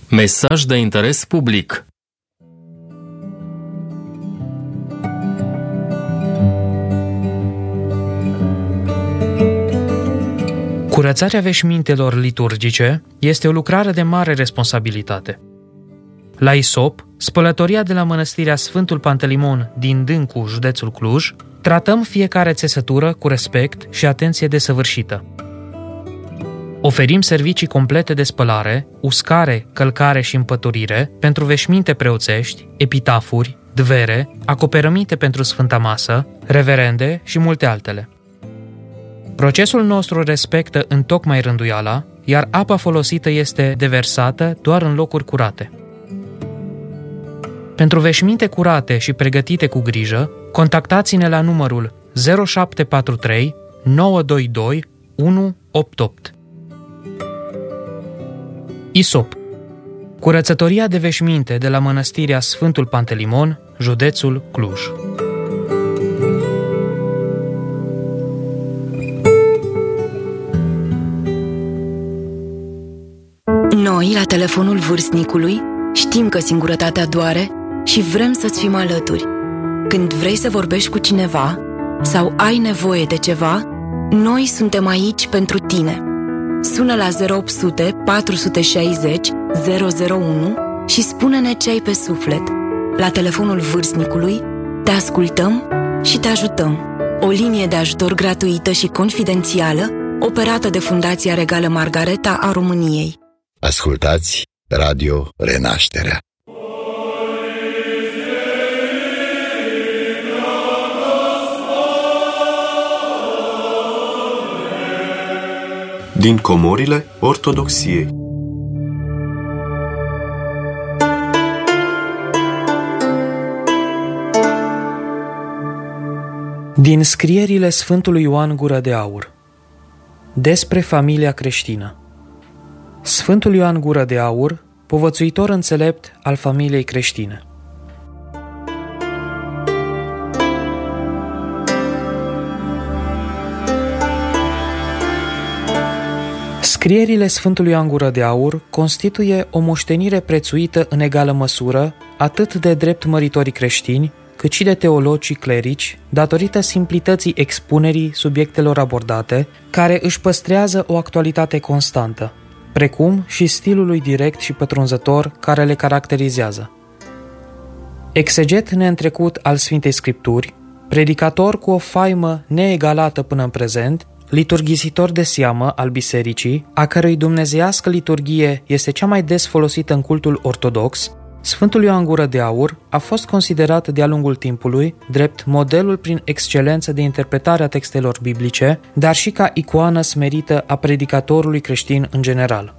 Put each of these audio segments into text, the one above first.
Mesaj de interes public. Curățarea veșmintelor liturgice este o lucrare de mare responsabilitate. La Isop, spălătoria de la mănăstirea Sfântul Pantelimon din Dâncu, județul Cluj, tratăm fiecare țesătură cu respect și atenție desăvârșită. Oferim servicii complete de spălare, uscare, călcare și împăturire pentru veșminte preoțești, epitafuri, dvere, acoperăminte pentru Sfânta Masă, reverende și multe altele. Procesul nostru respectă întocmai rânduiala, iar apa folosită este deversată doar în locuri curate. Pentru veșminte curate și pregătite cu grijă, contactați-ne la numărul 0743 922 188. Isop. Curățătoria de veșminte de la mănăstirea Sfântul Pantelimon, județul Cluj. Noi, la telefonul vârstnicului, știm că singurătatea doare și vrem să-ți fim alături. Când vrei să vorbești cu cineva sau ai nevoie de ceva, noi suntem aici pentru tine. Sună la 0800 460 001 și spune-ne ce ai pe suflet. La telefonul vârstnicului te ascultăm și te ajutăm. O linie de ajutor gratuită și confidențială operată de Fundația Regală Margareta a României. Ascultați Radio Renașterea. Din comorile Ortodoxiei. Din scrierile Sfântului Ioan Gură de Aur despre familia creștină. Sfântul Ioan Gură de Aur, povățuitor înțelept al familiei creștine. Scrierile Sfântului Ioan Gură de Aur constituie o moștenire prețuită în egală măsură atât de drept măritorii creștini, cât și de teologii clerici, datorită simplității expunerii subiectelor abordate, care își păstrează o actualitate constantă, precum și stilului direct și pătrunzător care le caracterizează. Exeget neîntrecut al Sfintei Scripturi, predicator cu o faimă neegalată până în prezent, liturghisitor de seamă al bisericii, a cărui dumnezeiască liturghie este cea mai des folosită în cultul ortodox, Sfântul Ioan Gură de Aur a fost considerat de-a lungul timpului drept modelul prin excelență de interpretare a textelor biblice, dar și ca icoană smerită a predicatorului creștin în general.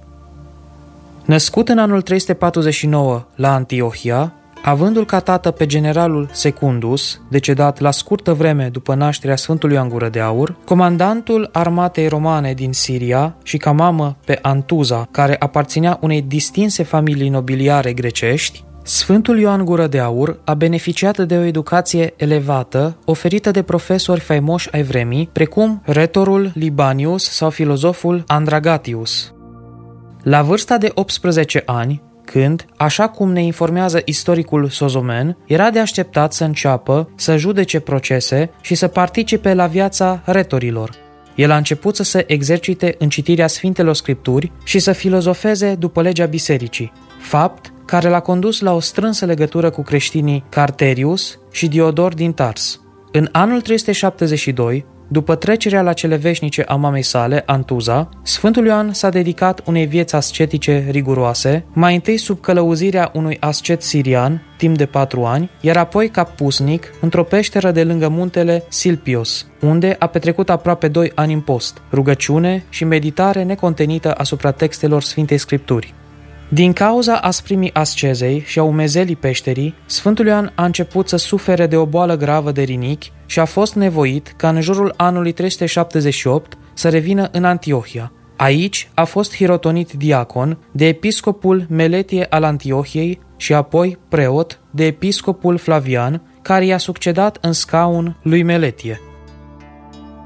Născut în anul 349 la Antiohia, avându-l ca tată pe generalul Secundus, decedat la scurtă vreme după nașterea Sfântului Ioan Gură de Aur, comandantul armatei romane din Siria și ca mamă pe Antuza, care aparținea unei distinse familii nobiliare grecești, Sfântul Ioan Gură de Aur a beneficiat de o educație elevată oferită de profesori faimoși ai vremii, precum retorul Libanius sau filozoful Andragatius. La vârsta de 18 ani, când, așa cum ne informează istoricul Sozomen, era de așteptat să înceapă să judece procese și să participe la viața retorilor. El a început să se exercite în citirea Sfintelor Scripturi și să filozofeze după legea bisericii, fapt care l-a condus la o strânsă legătură cu creștinii Carterius și Diodor din Tars. În anul 372, după trecerea la cele veșnice a mamei sale, Antuza, Sfântul Ioan s-a dedicat unei vieți ascetice riguroase, mai întâi sub călăuzirea unui ascet sirian, timp de 4 ani, iar apoi ca pusnic, într-o peșteră de lângă muntele Silpios, unde a petrecut aproape 2 ani în post, rugăciune și meditare necontenită asupra textelor Sfintei Scripturi. Din cauza asprimii ascezei și a umezelii peșterii, Sfântul Ioan a început să sufere de o boală gravă de rinichi și a fost nevoit ca în jurul anului 378 să revină în Antiohia. Aici a fost hirotonit diacon de episcopul Meletie al Antiohiei și apoi preot de episcopul Flavian, care i-a succedat în scaun lui Meletie.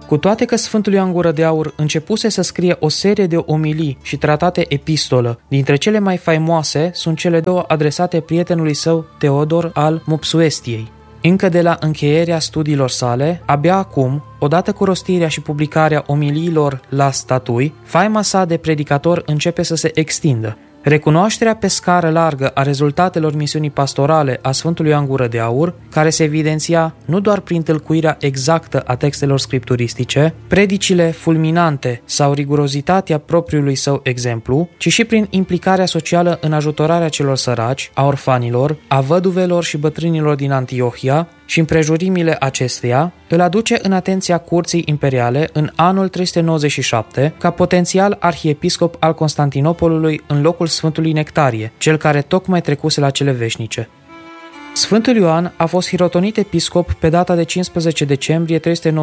Cu toate că Sfântul Ioan Gură de Aur începuse să scrie o serie de omilii și tratate epistolă, dintre cele mai faimoase sunt cele două adresate prietenului său Teodor al Mopsuestiei. Încă de la încheierea studiilor sale, abia acum, odată cu rostirea și publicarea omiliilor la statui, faima sa de predicator începe să se extindă. Recunoașterea pe scară largă a rezultatelor misiunii pastorale a Sfântului Ioan Gură de Aur, care se evidenția nu doar prin tâlcuirea exactă a textelor scripturistice, predicile fulminante sau rigurozitatea propriului său exemplu, ci și prin implicarea socială în ajutorarea celor săraci, a orfanilor, a văduvelor și bătrânilor din Antiohia și împrejurimile acesteia, îl aduce în atenția curții imperiale în anul 397 ca potențial arhiepiscop al Constantinopolului în locul Sfântului Nectarie, cel care tocmai trecuse la cele veșnice. Sfântul Ioan a fost hirotonit episcop pe data de 15 decembrie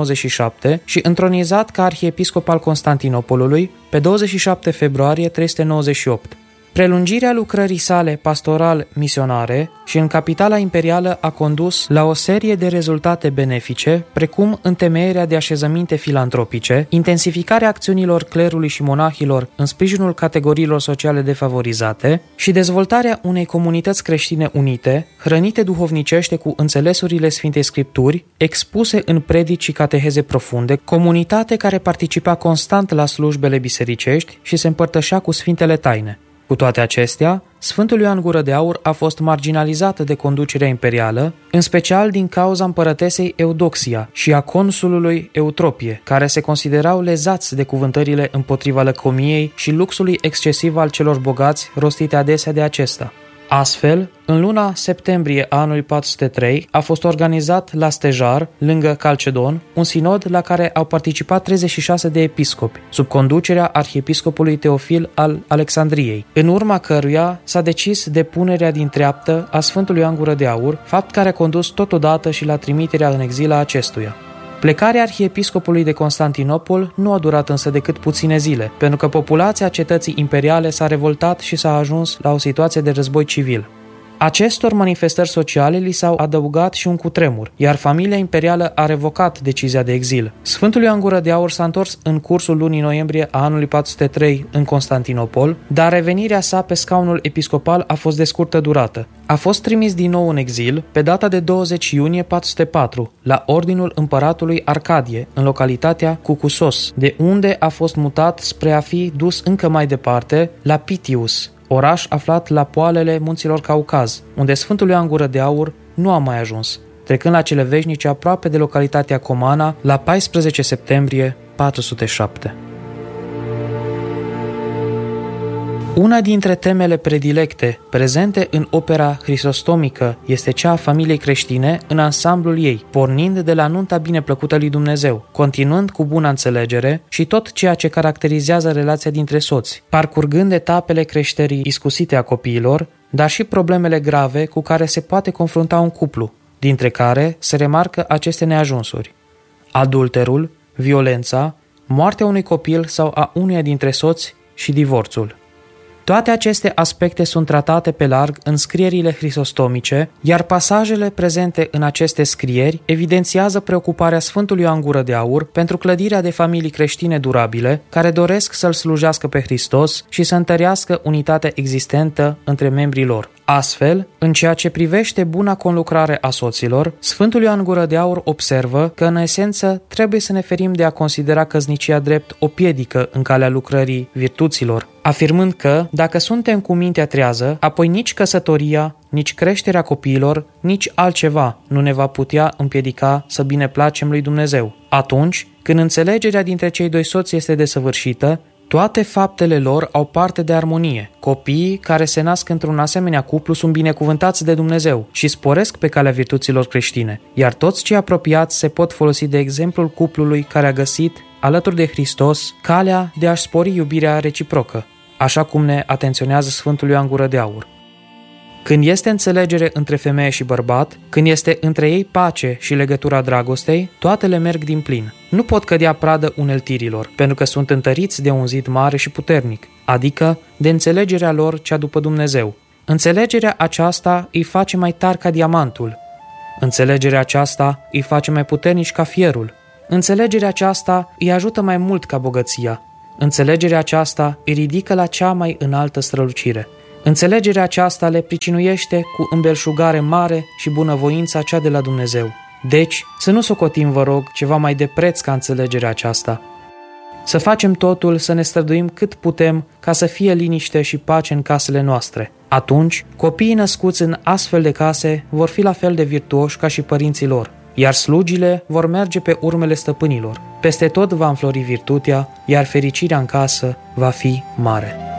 397 și întronizat ca arhiepiscop al Constantinopolului pe 27 februarie 398. Prelungirea lucrării sale pastoral-misionare și în capitala imperială a condus la o serie de rezultate benefice, precum întemeierea de așezăminte filantropice, intensificarea acțiunilor clerului și monahilor în sprijinul categoriilor sociale defavorizate și dezvoltarea unei comunități creștine unite, hrănite duhovnicește cu înțelesurile Sfintei Scripturi, expuse în predici și cateheze profunde, comunitate care participa constant la slujbele bisericești și se împărtășea cu Sfintele Taine. Cu toate acestea, Sfântul Ioan Gură de Aur a fost marginalizat de conducerea imperială, în special din cauza împărătesei Eudoxia și a consulului Eutropie, care se considerau lezați de cuvântările împotriva lăcomiei și luxului excesiv al celor bogați, rostite adesea de acesta. Astfel, în luna septembrie a anului 403 a fost organizat la Stejar, lângă Calcedon, un sinod la care au participat 36 de episcopi, sub conducerea arhiepiscopului Teofil al Alexandriei, în urma căruia s-a decis depunerea din treaptă a Sfântului Ioan Gură de Aur, fapt care a condus totodată și la trimiterea în exil a acestuia. Plecarea arhiepiscopului de Constantinopol nu a durat însă decât puține zile, pentru că populația cetății imperiale s-a revoltat și s-a ajuns la o situație de război civil. Acestor manifestări sociale li s-au adăugat și un cutremur, iar familia imperială a revocat decizia de exil. Sfântul Ioan Gură de Aur s-a întors în cursul lunii noiembrie a anului 403 în Constantinopol, dar revenirea sa pe scaunul episcopal a fost de scurtă durată. A fost trimis din nou în exil pe data de 20 iunie 404 la ordinul împăratului Arcadie, în localitatea Cucusos, de unde a fost mutat spre a fi dus încă mai departe la Pitius, oraș aflat la poalele munților Caucaz, unde Sfântul Ioan Gură de Aur nu a mai ajuns, trecând la cele veșnice aproape de localitatea Comana la 14 septembrie 407. Una dintre temele predilecte prezente în opera hrisostomică este cea a familiei creștine în ansamblul ei, pornind de la nunta bineplăcută lui Dumnezeu, continuând cu bună înțelegere și tot ceea ce caracterizează relația dintre soți, parcurgând etapele creșterii iscusite a copiilor, dar și problemele grave cu care se poate confrunta un cuplu, dintre care se remarcă aceste neajunsuri: adulterul, violența, moartea unui copil sau a unuia dintre soți și divorțul. Toate aceste aspecte sunt tratate pe larg în scrierile hrisostomice, iar pasajele prezente în aceste scrieri evidențiază preocuparea Sfântului Ioan Gură de Aur pentru clădirea de familii creștine durabile, care doresc să-L slujească pe Hristos și să întărească unitatea existentă între membrii lor. Astfel, în ceea ce privește buna conlucrare a soților, Sfântul Ioan Gură de Aur observă că, în esență, trebuie să ne ferim de a considera căsnicia drept o piedică în calea lucrării virtuților, afirmând că, dacă suntem cu mintea trează, apoi nici căsătoria, nici creșterea copiilor, nici altceva nu ne va putea împiedica să bineplacem lui Dumnezeu. Atunci, când înțelegerea dintre cei doi soți este desăvârșită, toate faptele lor au parte de armonie. Copiii care se nasc într-un asemenea cuplu sunt binecuvântați de Dumnezeu și sporesc pe calea virtuților creștine, iar toți cei apropiați se pot folosi de exemplul cuplului care a găsit, alături de Hristos, calea de a-și spori iubirea reciprocă, așa cum ne atenționează Sfântul Ioan Gură de Aur. Când este înțelegere între femeie și bărbat, când este între ei pace și legătura dragostei, toate le merg din plin. Nu pot cădea pradă uneltirilor, pentru că sunt întăriți de un zid mare și puternic, adică de înțelegerea lor cea după Dumnezeu. Înțelegerea aceasta îi face mai tari ca diamantul. Înțelegerea aceasta îi face mai puternici ca fierul. Înțelegerea aceasta îi ajută mai mult ca bogăția. Înțelegerea aceasta îi ridică la cea mai înaltă strălucire. Înțelegerea aceasta le pricinuiește cu îmbelșugare mare și bunăvoința cea de la Dumnezeu. Deci, să nu socotim, vă rog, ceva mai de preț ca înțelegerea aceasta. Să facem totul, să ne străduim cât putem ca să fie liniște și pace în casele noastre. Atunci, copiii născuți în astfel de case vor fi la fel de virtuoși ca și părinții lor, iar slugile vor merge pe urmele stăpânilor. Peste tot va înflori virtutea, iar fericirea în casă va fi mare.